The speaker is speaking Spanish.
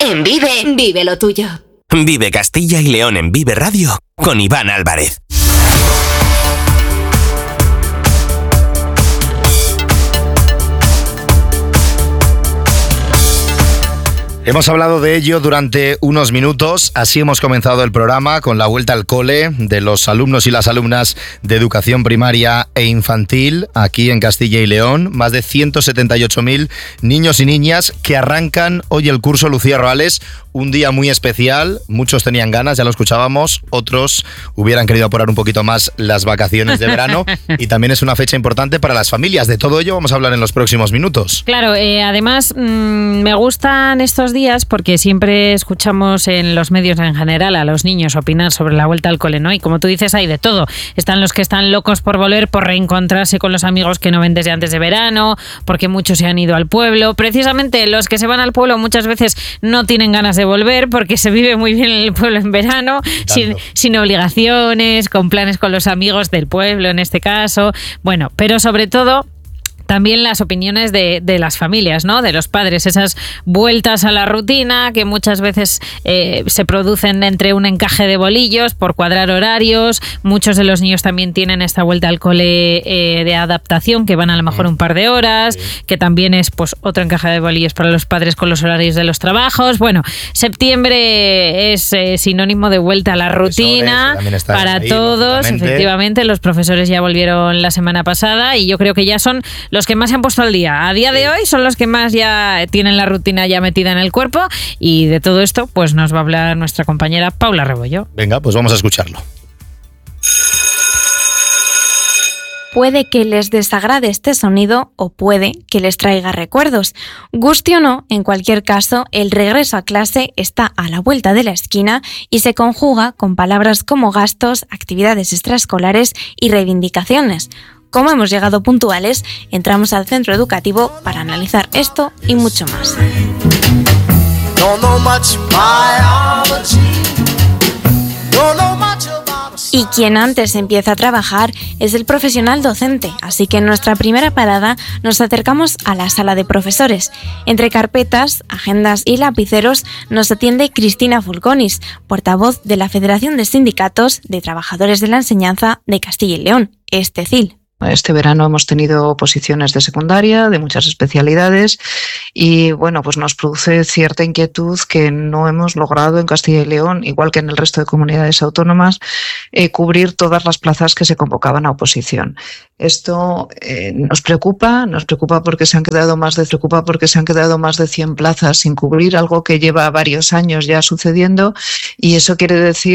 En Vive, vive lo tuyo. Vive Castilla y León en Vive Radio con Iván Álvarez. Hemos hablado de ello durante unos minutos, así hemos comenzado el programa con la vuelta al cole de los alumnos y las alumnas de educación primaria e infantil aquí en Castilla y León. Más de 178.000 niños y niñas que arrancan hoy el curso, Lucía Roales, un día muy especial. Muchos tenían ganas, ya lo escuchábamos, otros hubieran querido apurar un poquito más las vacaciones de verano y también es una fecha importante para las familias. De todo ello vamos a hablar en los próximos minutos. Claro, además me gustan estos días porque siempre escuchamos en los medios en general a los niños opinar sobre la vuelta al cole, ¿no? Y como tú dices, hay de todo. Están los que están locos por volver, por reencontrarse con los amigos que no ven desde antes de verano, porque muchos se han ido al pueblo. Precisamente los que se van al pueblo muchas veces no tienen ganas de volver porque se vive muy bien en el pueblo en verano, sin obligaciones, con planes con los amigos del pueblo en este caso. Bueno, pero sobre todo también las opiniones de las familias, ¿no? De los padres, esas vueltas a la rutina que muchas veces se producen entre un encaje de bolillos por cuadrar horarios. Muchos de los niños también tienen esta vuelta al cole de adaptación, que van a lo mejor un par de horas, que también es pues otro encaje de bolillos para los padres con los horarios de los trabajos. Bueno, septiembre es sinónimo de vuelta a la rutina para ahí, todos. Efectivamente, los profesores ya volvieron la semana pasada y yo creo que ya son los que más se han puesto al día. A día de hoy son los que más ya tienen la rutina ya metida en el cuerpo y de todo esto pues nos va a hablar nuestra compañera Paula Rebollo. Venga, pues vamos a escucharlo. Puede que les desagrade este sonido o puede que les traiga recuerdos. Guste o no, en cualquier caso, el regreso a clase está a la vuelta de la esquina y se conjuga con palabras como gastos, actividades extraescolares y reivindicaciones. Como hemos llegado puntuales, entramos al centro educativo para analizar esto y mucho más. Y quien antes empieza a trabajar es el profesional docente, así que en nuestra primera parada nos acercamos a la sala de profesores. Entre carpetas, agendas y lapiceros nos atiende Cristina Fulconis, portavoz de la Federación de Sindicatos de Trabajadores de la Enseñanza de Castilla y León, ESTECIL. Este verano hemos tenido oposiciones de secundaria, de muchas especialidades y bueno, pues nos produce cierta inquietud que no hemos logrado en Castilla y León, igual que en el resto de comunidades autónomas, cubrir todas las plazas que se convocaban a oposición. Esto nos preocupa porque se han quedado más de 100 plazas sin cubrir, algo que lleva varios años ya sucediendo y eso quiere decir